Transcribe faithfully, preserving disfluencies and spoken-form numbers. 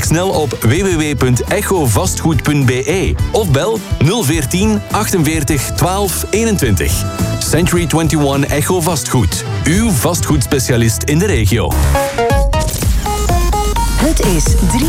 Kijk snel op w w w punt echo vastgoed punt b e of bel nul veertien achtenveertig twaalf eenentwintig. Century eenentwintig Echo Vastgoed. Uw vastgoedspecialist in de regio. Het is drie